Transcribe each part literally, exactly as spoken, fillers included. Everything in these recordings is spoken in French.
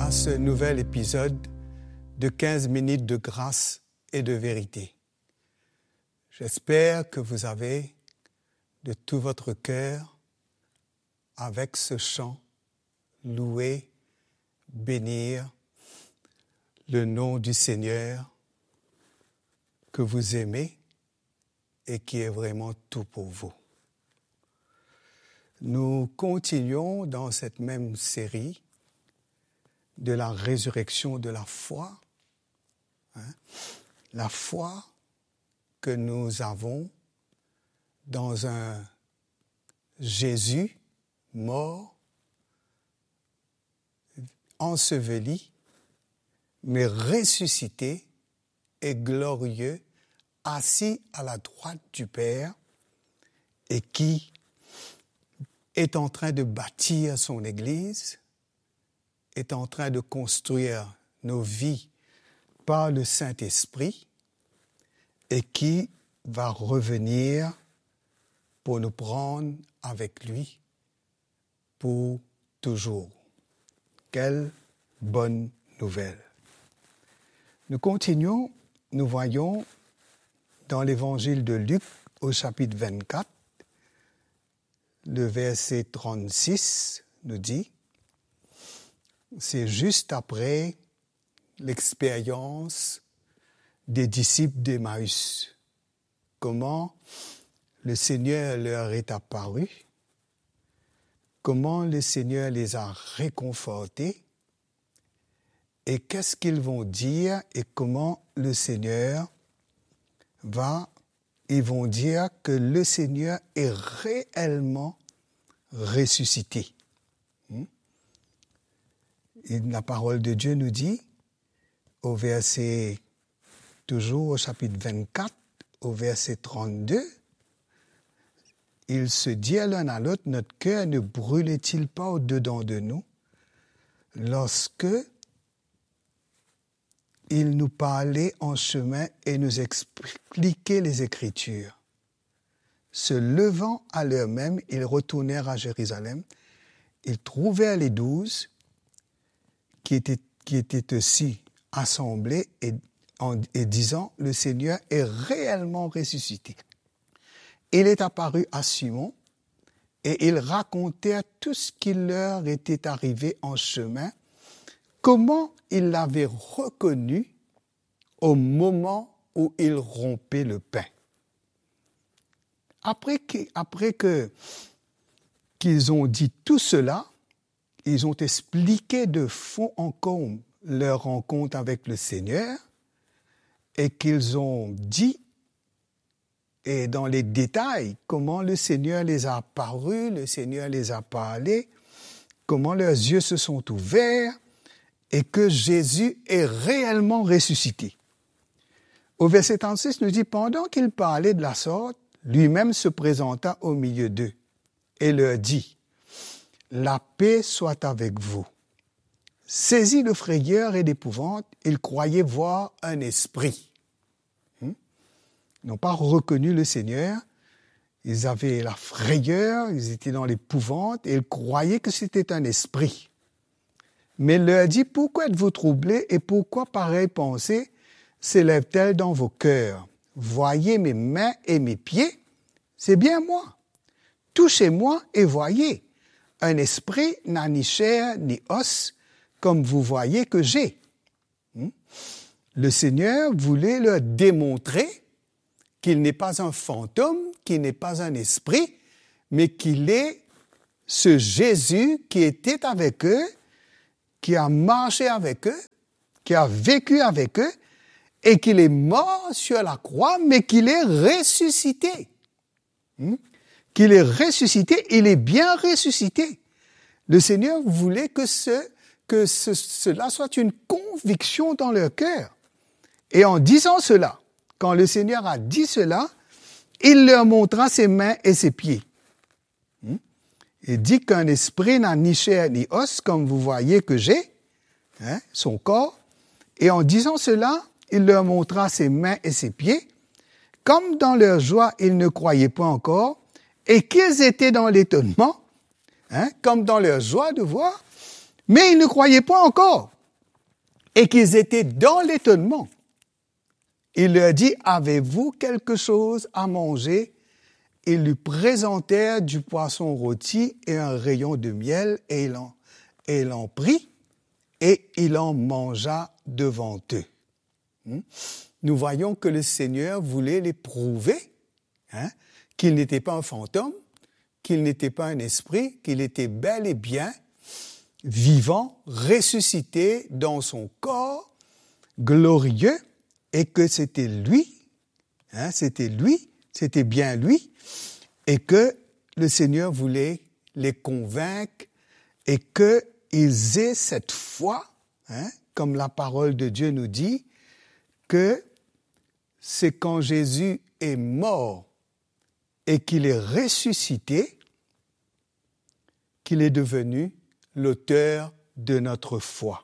à ce nouvel épisode de quinze minutes de grâce et de vérité. J'espère que vous avez de tout votre cœur, avec ce chant, louer, bénir le nom du Seigneur que vous aimez et qui est vraiment tout pour vous. Nous continuons dans cette même série de la résurrection de la foi, hein, la foi que nous avons dans un Jésus mort, enseveli, mais ressuscité et glorieux, assis à la droite du Père et qui est en train de bâtir son Église, est en train de construire nos vies par le Saint-Esprit et qui va revenir pour nous prendre avec lui pour toujours. Quelle bonne nouvelle! Nous continuons, nous voyons dans l'évangile de Luc au chapitre vingt-quatre, le verset trente-six nous dit, c'est juste après l'expérience des disciples d'Emmaüs, comment le Seigneur leur est apparu, comment le Seigneur les a réconfortés, et qu'est-ce qu'ils vont dire et comment le Seigneur va, ils vont dire que le Seigneur est réellement ressuscité. Et la parole de Dieu nous dit, au verset, toujours au chapitre vingt-quatre, au verset trente-deux, ils se dirent l'un à l'autre, notre cœur ne brûlait-il pas au-dedans de nous lorsque il nous parlait en chemin et nous expliquait les Écritures. Se levant à l'heure même, ils retournèrent à Jérusalem. Ils trouvèrent les douze qui étaient, qui étaient aussi assemblés et, en, et disant, le Seigneur est réellement ressuscité. Il est apparu à Simon et ils racontèrent tout ce qui leur était arrivé en chemin, comment ils l'avaient reconnu au moment où ils rompaient le pain. Après, que, après que, qu'ils ont dit tout cela, ils ont expliqué de fond en comble leur rencontre avec le Seigneur et qu'ils ont dit, et dans les détails, comment le Seigneur les a apparus, le Seigneur les a parlé, comment leurs yeux se sont ouverts et que Jésus est réellement ressuscité. Au verset trente-six, nous dit, pendant qu'il parlait de la sorte, lui-même se présenta au milieu d'eux et leur dit, la paix soit avec vous. Saisis de frayeur et d'épouvante, ils croyaient voir un esprit. Hmm? Ils n'ont pas reconnu le Seigneur, ils avaient la frayeur, ils étaient dans l'épouvante et ils croyaient que c'était un esprit. Mais il leur dit, pourquoi êtes-vous troublés et pourquoi pareille pensée s'élève-t-elle dans vos cœurs? Voyez mes mains et mes pieds, c'est bien moi. Touchez-moi et voyez. Un esprit n'a ni chair ni os, comme vous voyez que j'ai. Le Seigneur voulait leur démontrer qu'il n'est pas un fantôme, qu'il n'est pas un esprit, mais qu'il est ce Jésus qui était avec eux, qui a marché avec eux, qui a vécu avec eux, et qu'il est mort sur la croix, mais qu'il est ressuscité. Hmm? Qu'il est ressuscité, il est bien ressuscité. Le Seigneur voulait que, ce, que ce, cela soit une conviction dans leur cœur. Et en disant cela, quand le Seigneur a dit cela, il leur montra ses mains et ses pieds. Hmm? Il dit qu'un esprit n'a ni chair ni os, comme vous voyez que j'ai, hein, son corps. Et en disant cela, il leur montra ses mains et ses pieds. Comme dans leur joie, ils ne croyaient pas encore, et qu'ils étaient dans l'étonnement, hein, comme dans leur joie de voir, mais ils ne croyaient pas encore. et qu'ils étaient dans l'étonnement. Il leur dit, avez-vous quelque chose à manger? Ils lui présentèrent du poisson rôti et un rayon de miel, et il en, et il en prit, et il en mangea devant eux. Hmm? Nous voyons que le Seigneur voulait les prouver, hein, qu'il n'était pas un fantôme, qu'il n'était pas un esprit, qu'il était bel et bien vivant, ressuscité dans son corps glorieux, et que c'était lui, hein, c'était lui, c'était bien lui, et que le Seigneur voulait les convaincre et qu'ils aient cette foi, hein, comme la parole de Dieu nous dit, que c'est quand Jésus est mort et qu'il est ressuscité qu'il est devenu l'auteur de notre foi.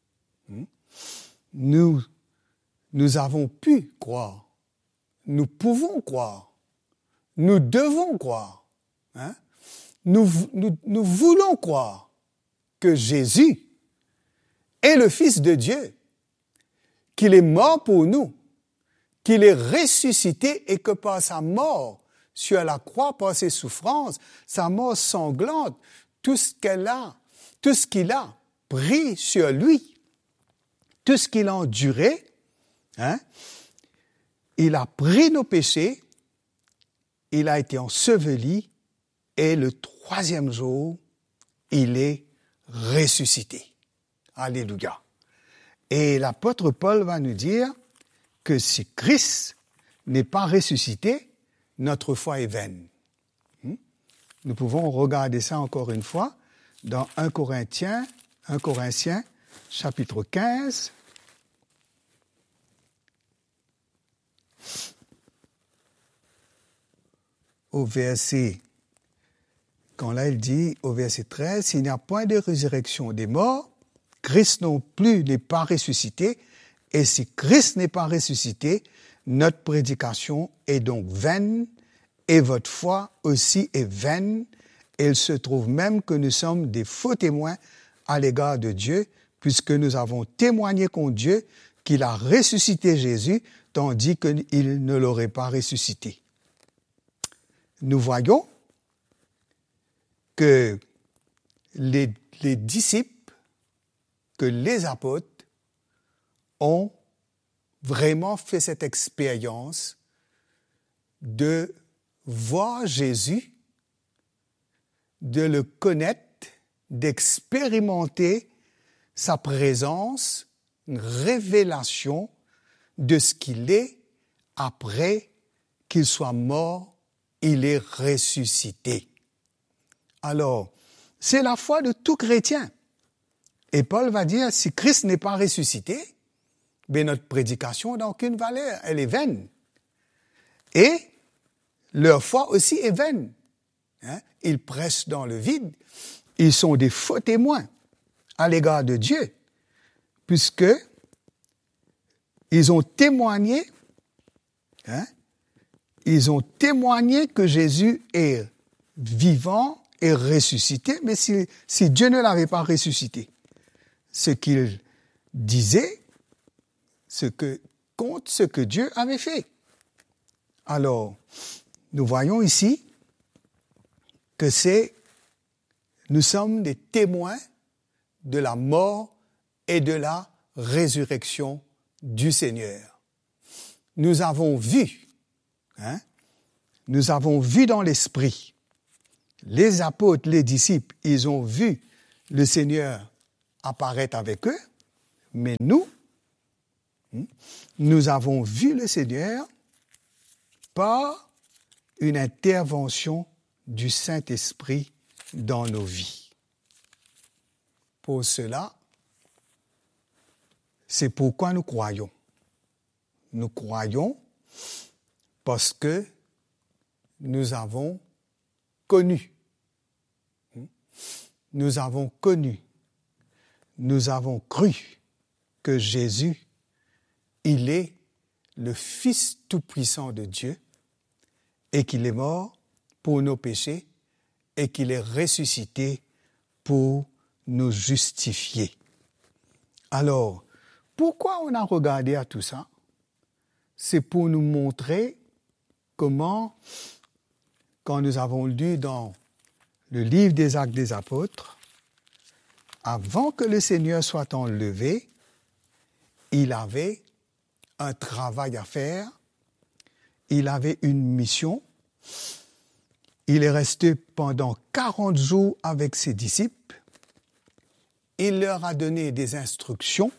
Nous, nous avons pu croire, nous pouvons croire, nous devons croire, hein? nous, nous, nous voulons croire que Jésus est le Fils de Dieu, qu'il est mort pour nous, qu'il est ressuscité et que par sa mort sur la croix, par ses souffrances, sa mort sanglante, tout ce qu'elle a, tout ce qu'il a pris sur lui, tout ce qu'il a enduré, hein, il a pris nos péchés, il a été enseveli et le troisième jour, il est ressuscité. Alléluia. Et l'apôtre Paul va nous dire que si Christ n'est pas ressuscité, notre foi est vaine. Nous pouvons regarder ça encore une fois dans un Corinthiens, un Corinthiens, chapitre quinze. Au verset, quand là il dit au verset treize, s'il n'y a point de résurrection des morts, Christ non plus n'est pas ressuscité, et si Christ n'est pas ressuscité, notre prédication est donc vaine, et votre foi aussi est vaine, et il se trouve même que nous sommes des faux témoins à l'égard de Dieu, puisque nous avons témoigné contre Dieu qu'il a ressuscité Jésus, tandis qu'il ne l'aurait pas ressuscité. Nous voyons que les, les disciples, que les apôtres ont vraiment fait cette expérience de voir Jésus, de le connaître, d'expérimenter sa présence, une révélation de ce qu'il est après qu'il soit mort, il est ressuscité. Alors, c'est la foi de tout chrétien. Et Paul va dire, si Christ n'est pas ressuscité, bien notre prédication n'a aucune valeur, elle est vaine. Et leur foi aussi est vaine. Hein? Ils prêchent dans le vide, ils sont des faux témoins à l'égard de Dieu, puisque ils ont témoigné, hein? Ils ont témoigné que Jésus est vivant et ressuscité, mais si, si Dieu ne l'avait pas ressuscité, ce qu'il disait, ce que compte ce que Dieu avait fait. Alors, nous voyons ici que c'est, nous sommes des témoins de la mort et de la résurrection du Seigneur. Nous avons vu, hein, nous avons vu dans l'esprit, les apôtres, les disciples, ils ont vu le Seigneur apparaître avec eux, mais nous, nous avons vu le Seigneur par une intervention du Saint-Esprit dans nos vies. Pour cela, c'est pourquoi nous croyons. Nous croyons parce que nous avons connu. Nous avons connu. Nous avons cru que Jésus, il est le Fils tout-puissant de Dieu et qu'il est mort pour nos péchés et qu'il est ressuscité pour nous justifier. Alors, Pourquoi on a regardé à tout ça? C'est pour nous montrer comment, quand nous avons lu dans le livre des Actes des Apôtres, avant que le Seigneur soit enlevé, il avait un travail à faire, il avait une mission. Il est resté pendant quarante jours avec ses disciples. Il leur a donné des instructions.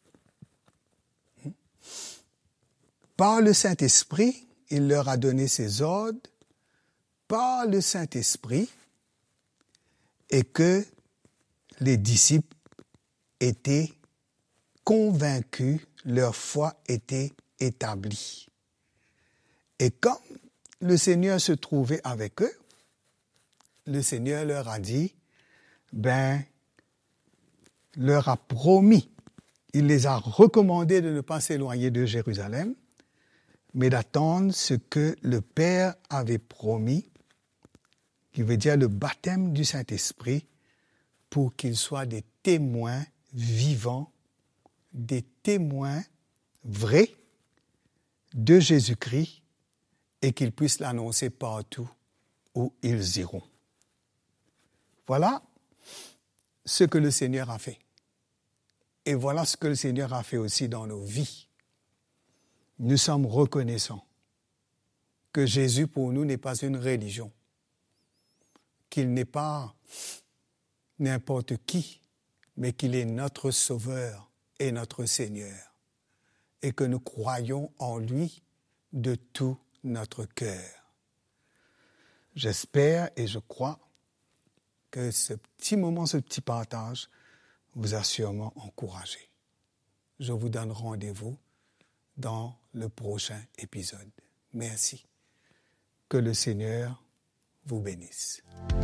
Par le Saint-Esprit, il leur a donné ses ordres par le Saint-Esprit et que les disciples étaient convaincus, leur foi était établie. Et comme le Seigneur se trouvait avec eux, le Seigneur leur a dit, ben, leur a promis, il les a recommandés de ne pas s'éloigner de Jérusalem, mais d'attendre ce que le Père avait promis, qui veut dire le baptême du Saint-Esprit, pour qu'ils soient des témoins vivants, des témoins vrais de Jésus-Christ et qu'ils puissent l'annoncer partout où ils iront. Voilà ce que le Seigneur a fait. Et voilà ce que le Seigneur a fait aussi dans nos vies. Nous sommes reconnaissants que Jésus pour nous n'est pas une religion, qu'il n'est pas n'importe qui, mais qu'il est notre Sauveur et notre Seigneur, et que nous croyons en lui de tout notre cœur. J'espère et je crois que ce petit moment, ce petit partage vous a sûrement encouragé. Je vous donne rendez-vous dans le prochain épisode. Merci. Que le Seigneur vous bénisse.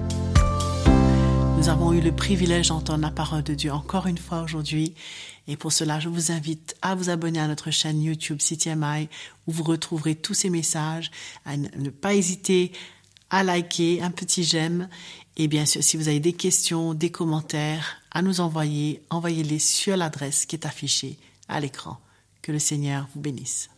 Nous avons eu le privilège d'entendre la parole de Dieu encore une fois aujourd'hui. Et pour cela, je vous invite à vous abonner à notre chaîne YouTube C T M I où vous retrouverez tous ces messages, à ne pas hésiter à liker, un petit j'aime. Et bien sûr, si vous avez des questions, des commentaires à nous envoyer, envoyez-les sur l'adresse qui est affichée à l'écran. Que le Seigneur vous bénisse.